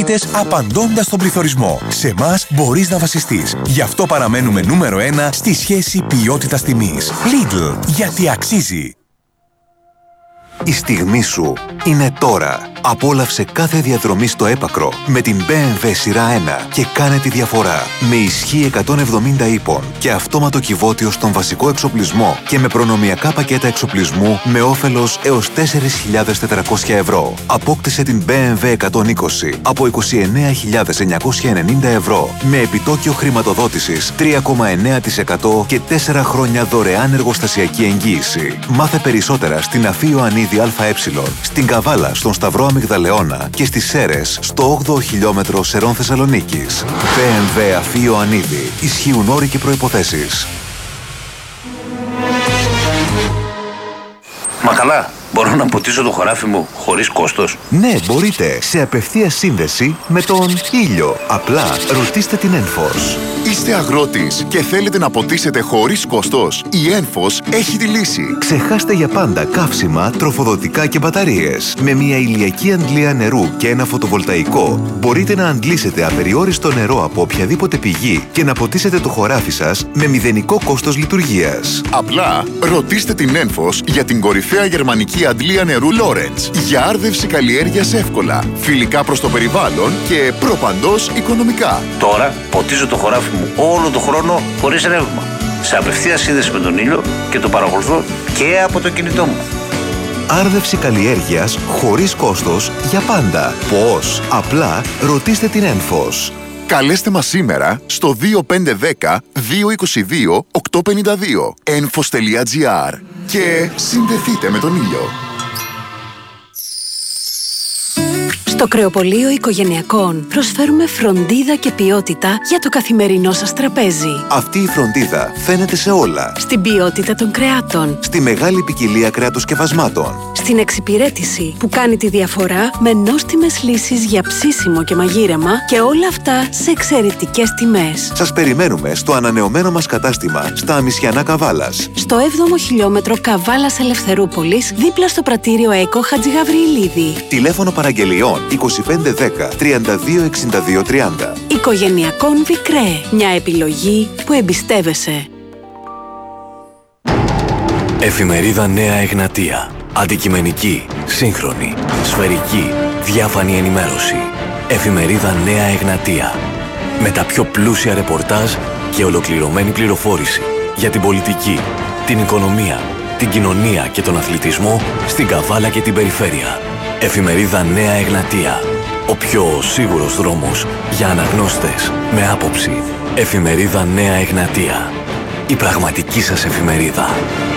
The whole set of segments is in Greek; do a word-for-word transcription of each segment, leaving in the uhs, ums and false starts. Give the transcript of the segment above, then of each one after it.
ιδιότητες απαντώντας στον πληθωρισμό. Σε εμάς μπορείς να βασιστείς. Γι' αυτό παραμένουμε νούμερο ένα στη σχέση ποιότητας-τιμής. Lidl, γιατί αξίζει. Η στιγμή σου είναι τώρα. Απόλαυσε κάθε διαδρομή στο έπακρο με την μπι εμ ντάμπλιου σειρά ένα και κάνε τη διαφορά. Με ισχύ εκατόν εβδομήντα ύπων και αυτόματο κυβότιο στον βασικό εξοπλισμό και με προνομιακά πακέτα εξοπλισμού με όφελος έως τέσσερις χιλιάδες τετρακόσια ευρώ. Απόκτησε την μπι εμ ντάμπλιου εκατόν είκοσι από είκοσι εννέα χιλιάδες εννιακόσια ενενήντα ευρώ με επιτόκιο χρηματοδότησης τρία κόμμα εννέα τοις εκατό και τέσσερα χρόνια δωρεάν εργοστασιακή εγγύηση. Μάθε περισσότερα στην Αφή Ιωαννίδη ΑΕ, στην Καβάλα, στον Σταυρό Αμυγδαλεώνα και στις Σέρρες, στο όγδοο χιλιόμετρο Σερών Θεσσαλονίκης. μπι εμ ντάμπλιου Αφή Ιωαννίδη. Ισχύουν όροι και προϋποθέσεις. Μα καλά, μπορώ να ποτίσω το χωράφι μου χωρίς κόστος? Ναι, μπορείτε. Σε απευθείας σύνδεση με τον ήλιο. Απλά ρωτήστε την Ένφος. Είστε αγρότης και θέλετε να ποτίσετε χωρίς κόστος? Η Ένφος έχει τη λύση. Ξεχάστε για πάντα καύσιμα, τροφοδοτικά και μπαταρίες. Με μια ηλιακή αντλία νερού και ένα φωτοβολταϊκό μπορείτε να αντλήσετε απεριόριστο νερό από οποιαδήποτε πηγή και να ποτίσετε το χωράφι σας με μηδενικό κόστος λειτουργίας. Απλά ρωτήστε την Ένφος για την κορυφαία γερμανική αντλία νερού Lawrence. Για άρδευση καλλιέργειας εύκολα, φιλικά προς το περιβάλλον και προπαντός οικονομικά. Τώρα ποτίζω το χωράφι μου όλο τον χρόνο χωρίς ρεύμα. Σε απευθείας σύνδεση με τον ήλιο και το παρακολουθώ και από το κινητό μου. Άρδευση καλλιέργειας χωρίς κόστος για πάντα. Πώς? Απλά ρωτήστε την Ένφος. Καλέστε μας σήμερα στο δύο πέντε ένα μηδέν δύο είκοσι δύο οκτακόσια πενήντα δύο enfos τελεία gr και συνδεθείτε με τον ήλιο. Στο Κρεοπωλείο Οικογενειακών προσφέρουμε φροντίδα και ποιότητα για το καθημερινό σας τραπέζι. Αυτή η φροντίδα φαίνεται σε όλα. Στην ποιότητα των κρεάτων. Στη μεγάλη ποικιλία κρεατοσκευασμάτων. Στην εξυπηρέτηση που κάνει τη διαφορά με νόστιμες λύσεις για ψήσιμο και μαγείρεμα και όλα αυτά σε εξαιρετικές τιμές. Σας περιμένουμε στο ανανεωμένο μας κατάστημα στα Αμισιανά Καβάλας. Στο έβδομο χιλιόμετρο Καβάλας Ελευθερούπολης, δίπλα στο πρατήριο ΕΚΟ Χατζηγαβριηλίδη. Τηλέφωνο παραγγελιών είκοσι πέντε δέκα τριάντα δύο εξήντα δύο τριάντα. Οικογενειακών Βικρέ. Μια επιλογή που εμπιστεύεσαι. Εφημερίδα Νέα Εγνατία. Αντικειμενική, σύγχρονη, σφαιρική, διάφανη ενημέρωση. Εφημερίδα Νέα Εγνατία. Με τα πιο πλούσια ρεπορτάζ και ολοκληρωμένη πληροφόρηση για την πολιτική, την οικονομία, την κοινωνία και τον αθλητισμό στην Καβάλα και την περιφέρεια. Εφημερίδα Νέα Εγνατία. Ο πιο σίγουρος δρόμος για αναγνώστες με άποψη. Εφημερίδα Νέα Εγνατία. Η πραγματική σας εφημερίδα.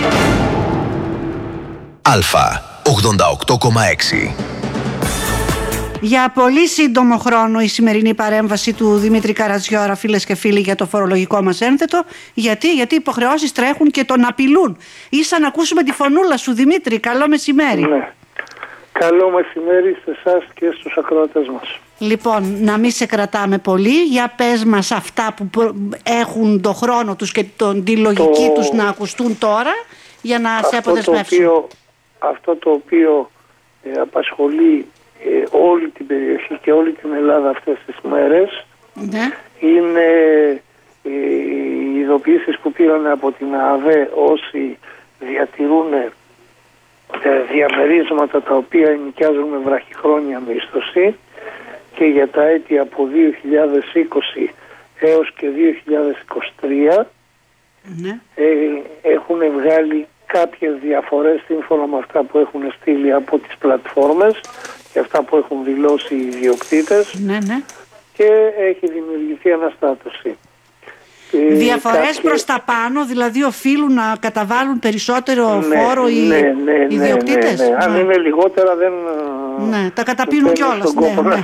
Αλφα ογδόντα οκτώ κόμμα έξι. Για πολύ σύντομο χρόνο η σημερινή παρέμβαση του Δημήτρη Καρατζιώρα, φίλες και φίλοι, για το φορολογικό μας ένθετο. Γιατί, γιατί οι υποχρεώσεις τρέχουν και τον απειλούν. Ίσα να ακούσουμε τη φωνούλα σου, Δημήτρη. Καλό μεσημέρι. Ναι. Καλό μεσημέρι σε εσάς και στους ακροατές μας. Λοιπόν, να μην σε κρατάμε πολύ. Για πες μας αυτά που έχουν το χρόνο τους και τον, τη λογική το... τους να ακουστούν τώρα, για να αυτό σε αποδεσμεύσουν. Το οποίο, αυτό το οποίο ε, απασχολεί ε, όλη την περιοχή και όλη την Ελλάδα αυτές τις μέρες, ναι, είναι ε, οι ειδοποιήσεις που πήραν από την ΑΑΒΕ όσοι διατηρούν ε, διαμερίσματα τα οποία ενοικιάζουν με βραχυχρόνια μίσθωση και για τα έτη από δύο χιλιάδες είκοσι έως και δύο χιλιάδες είκοσι τρία, ναι, ε, έχουν βγάλει κάποιες διαφορές σύμφωνα με αυτά που έχουν στείλει από τις πλατφόρμες και αυτά που έχουν δηλώσει οι ιδιοκτήτες, ναι, ναι, και έχει δημιουργηθεί αναστάτωση. Διαφορές κάποιες... προς τα πάνω, δηλαδή οφείλουν να καταβάλουν περισσότερο, ναι, φόρο οι ναι, ναι, ναι, ιδιοκτήτες. Ναι, ναι, ναι. Αν είναι λιγότερα δεν... Ναι, τα καταπίνουν κιόλας. Ναι, ναι.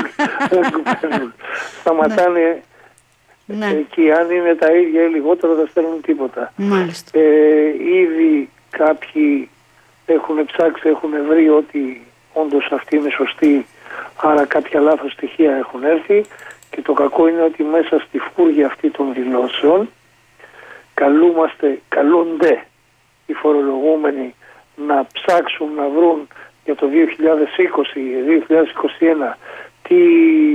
Σταματάνε, ναι, εκεί. Αν είναι τα ίδια ή λιγότερο δεν στέλνουν τίποτα. Μάλιστα. Ε, ήδη κάποιοι έχουν ψάξει, έχουν βρει ότι όντως αυτή είναι σωστή, άρα κάποια λάθος στοιχεία έχουν έρθει. Και το κακό είναι ότι μέσα στη φούρια αυτή των δηλώσεων καλούμαστε, καλούνται οι φορολογούμενοι να ψάξουν να βρουν για το δύο χιλιάδες είκοσι δύο χιλιάδες είκοσι ένα τι